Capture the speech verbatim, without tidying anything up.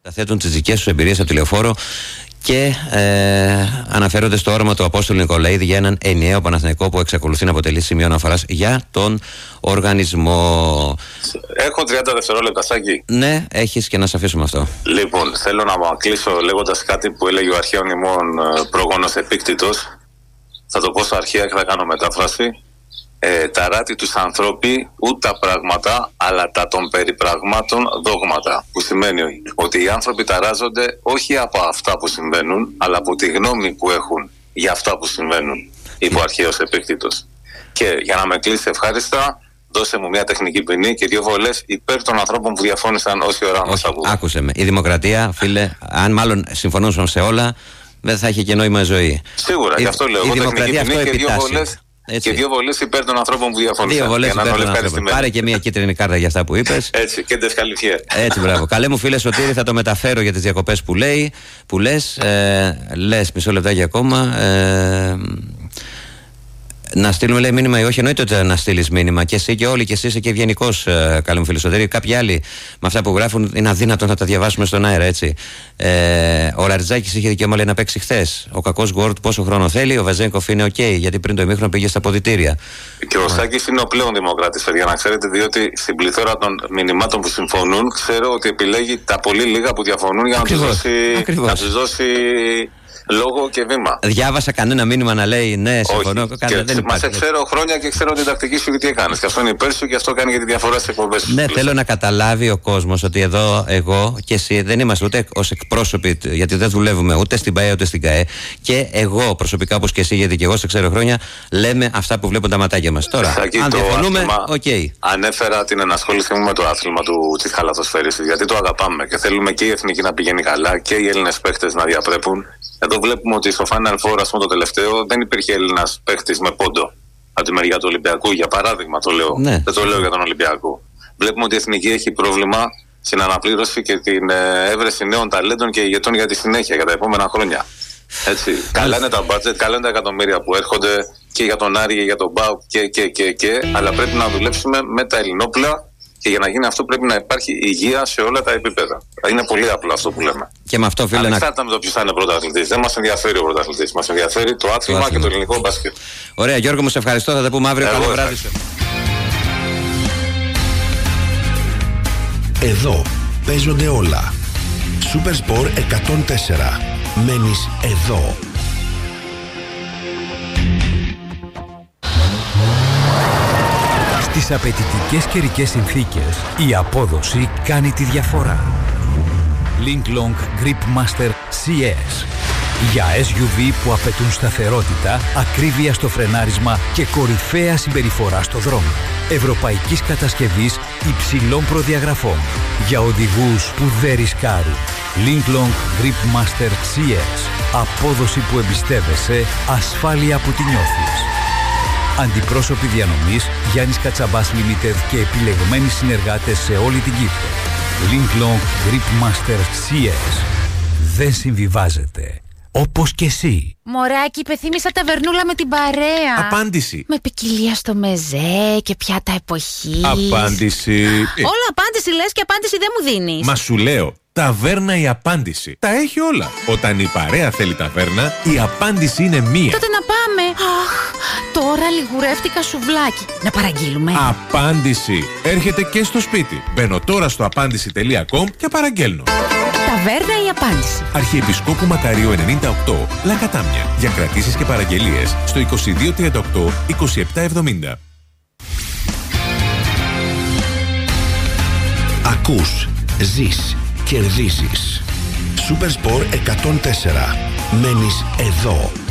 Θέτουν τις δικές τους εμπειρίες από τηλεοφόρο και ε, αναφέρονται στο όραμα του Απόστολου Νικολαίδη για έναν ενιαίο Παναθηναϊκό που εξακολουθεί να αποτελεί σημείο αναφοράς για τον οργανισμό. Έχω τριάντα δευτερόλεπτα, Σάκη. Ναι, έχεις, και να σε αφήσουμε αυτό. Λοιπόν, θέλω να κλείσω λέγοντας κάτι που έλεγε ο αρχαίων ημών πρόγονος Επίκτητος. Θα το πω στα αρχαία και θα κάνω μετάφραση. Ε, τα ράτη τους ανθρώποι ούτε τα πράγματα αλλά τα των περιπραγμάτων δόγματα, που σημαίνει ότι οι άνθρωποι ταράζονται όχι από αυτά που συμβαίνουν αλλά από τη γνώμη που έχουν για αυτά που συμβαίνουν, είπε ο αρχαίος Επίκτητος. Και για να με κλείσει ευχάριστα, δώσε μου μια τεχνική ποινή και δύο βολές υπέρ των ανθρώπων που διαφώνησαν όση ώρα μας ακούω. Άκουσε με, η δημοκρατία, φίλε, αν μάλλον συμφωνούσαν σε όλα, δεν θα είχε και νόημα ζωή. Σίγουρα, η, γι' αυτό λέω. Η δημοκρατία αυτό επιτάσσει. Έτσι. Και δύο βολές υπέρ των ανθρώπων που διαφωνήσαν. Δύο βολές υπέρ των ανθρώπων. Πάρε και μια κίτρινη κάρτα για αυτά που είπες. Έτσι, και ντεσκαλιφιέ. Έτσι, μπράβο. Καλέ μου φίλε Σωτήρη, θα το μεταφέρω για τις διακοπές που λέει. Που λες, ε, λες μισό λεπτάκι ακόμα. Ε, να στείλουμε, λέει, μήνυμα ή όχι? Εννοείται ότι να στείλεις μήνυμα. Και εσύ και όλοι, και εσύ είσαι και ευγενικός, ε, καλέ μου φίλε Σωτήρη. Κάποιοι άλλοι με αυτά που γράφουν είναι αδύνατο να τα διαβάσουμε στον αέρα, έτσι. Ε, ο Ραρτζάκης είχε δικαίωμα, λέει, να παίξει χθες. Ο κακός Γκουόρτ πόσο χρόνο θέλει. Ο Βεζένκοφ είναι οκ, okay, γιατί πριν το ημίχρονο πήγε στα αποδυτήρια. Και ο Σάκης είναι ο πλέον δημοκράτης, για να ξέρετε, διότι στην πληθώρα των μηνυμάτων που συμφωνούν, ξέρω ότι επιλέγει τα πολύ λίγα που διαφωνούν για να τους δώσει, δώσει λόγο και βήμα. Διάβασα κανένα μήνυμα να λέει ναι, συμφωνώ. Μα σε ξέρω χρόνια και ξέρω την τακτική σου και τι έκανες. Και αυτό είναι υπέρ σου και αυτό κάνει για τη διαφορά στις εκπομπές σου. Ναι, θέλω να καταλάβει ο κόσμος ότι εδώ εγώ και εσύ δεν είμαστε ούτε ως εκπρόσωποι, γιατί δεν δουλεύουμε ούτε στην ΠΑΕ ούτε στην ΚΑΕ. Και εγώ προσωπικά, όπως και εσύ, γιατί και εγώ σε ξέρω χρόνια, λέμε αυτά που βλέπουν τα ματάκια μας. Τώρα, Σάκη, αν διαφωνούμε, οκ. Okay. Ανέφερα την ενασχόλησή μου με το άθλημα του της χαλαθοσφαίρισης, γιατί το αγαπάμε και θέλουμε και η εθνική να πηγαίνει καλά και οι Έλληνες παίκτες να διαπρέπουν. Εδώ βλέπουμε ότι στο Final Four, ας πούμε, το τελευταίο, δεν υπήρχε Έλληνας παίκτης με πόντο από τη μεριά του Ολυμπιακού, για παράδειγμα το λέω. Ναι. Δεν το λέω για τον Ολυμπιακό. Βλέπουμε ότι η εθνική έχει πρόβλημα στην αναπλήρωση και την ε, έβρεση νέων ταλέντων και ηγετών για τη συνέχεια, για τα επόμενα χρόνια. Έτσι. Καλά είναι τα budget, καλά είναι τα εκατομμύρια που έρχονται και για τον Άρη και για τον Μπάου και, και, και, και, αλλά πρέπει να δουλέψουμε με τα ελληνόπλα. Και για να γίνει αυτό πρέπει να υπάρχει υγεία σε όλα τα επίπεδα. Είναι πολύ απλό αυτό που λέμε. Και με αυτό, φίλε, ανεξάρτητα με το ποιος θα είναι πρωταθλητής. Δεν μας ενδιαφέρει ο πρωταθλητής. Μας ενδιαφέρει το άθλημα, το άθλημα και το ελληνικό μπάσκετ. Ωραία, Γιώργο, μου σε ευχαριστώ. Θα τα πούμε αύριο. Καλό βράδυ. Εδώ παίζονται όλα. Super Sport εκατόν τέσσερα. Μένεις εδώ. Στις απαιτητικές καιρικές συνθήκες, η απόδοση κάνει τη διαφορά. Linklong Grip Master σι ες. Για ες γιου βι που απαιτούν σταθερότητα, ακρίβεια στο φρενάρισμα και κορυφαία συμπεριφορά στο δρόμο. Ευρωπαϊκής κατασκευής υψηλών προδιαγραφών. Για οδηγούς που δεν ρισκάρουν. Linklong Grip Master σι ες. Απόδοση που εμπιστεύεσαι, ασφάλεια που τη νιώθεις. Αντιπρόσωποι διανομής Γιάννης Κατσαμπάς Limited και επιλεγμένοι συνεργάτες σε όλη την Κύπρο. Linklong Grip Master σι ες. Δεν συμβιβάζεται. Όπως και εσύ. Μωράκι, υπεθύμησα ταβερνούλα με την παρέα. Απάντηση. Με ποικιλία στο μεζέ και πιάτα εποχής. Απάντηση. Όλα απάντηση λες και απάντηση δεν μου δίνεις. Μα σου λέω, ταβέρνα η απάντηση. Τα έχει όλα. Όταν η παρέα θέλει ταβέρνα, η απάντηση είναι μία. Τότε να πάμε. Αχ, τώρα λιγουρεύτηκα σουβλάκι. Να παραγγείλουμε. Απάντηση. Έρχεται και στο σπίτι. Μπαίνω τώρα στο απάντηση τελεία κομ και παραγγέλνω. Ταβέρνα η απάντηση. Αρχιεπισκόπου Μακαρίου ενενήντα οκτώ, Λακατάμια. Για κρατήσεις και παραγγελίες στο είκοσι δύο τριάντα οκτώ είκοσι επτά εβδομήντα. Ακούς, ζεις, κερδίζεις. Super Sport εκατόν τέσσερα. Μένεις εδώ.